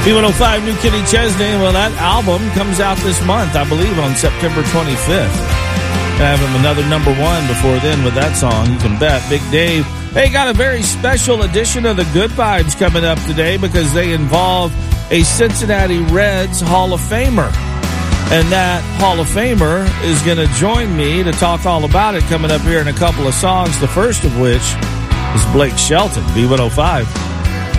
B105, New Kenny Chesney. Well, that album comes out this month, I believe, on September 25th. Have him another number one before then with that song. You can bet. Big Dave. Hey, got a very special edition of the Good Vibes coming up today because they involve a Cincinnati Reds Hall of Famer. And that Hall of Famer is going to join me to talk all about it coming up here in a couple of songs, the first of which is Blake Shelton, B105.